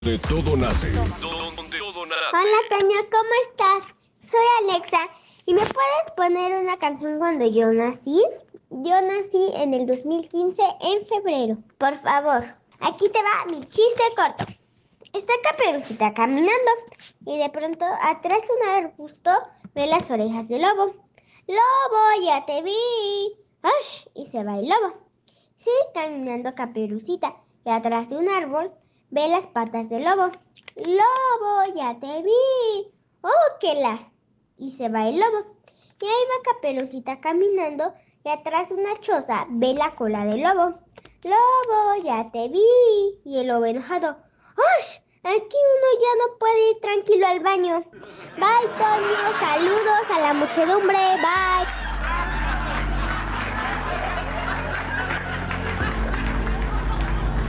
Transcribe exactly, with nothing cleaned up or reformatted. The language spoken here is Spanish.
De todo nace. Donde todo nace. Hola, Toño, ¿cómo estás? Soy Alexa. ¿Y me puedes poner una canción cuando yo nací? Yo nací en el dos mil quince, en febrero. Por favor, aquí te va mi chiste corto. Está Caperucita caminando y de pronto atrás de un arbusto ve las orejas del lobo. ¡Lobo, ya te vi! ¡Ash! Y se va el lobo. Sigue caminando Caperucita y atrás de un árbol ve las patas del lobo. ¡Lobo, ya te vi! ¡Oh, qué la! Y se va el lobo. Y ahí va Caperucita caminando y atrás de una choza ve la cola del lobo. ¡Lobo, ya te vi! Y el lobo enojado. ¡Ush! Aquí uno ya no puede ir tranquilo al baño. Bye, Toño. Saludos a la muchedumbre. Bye.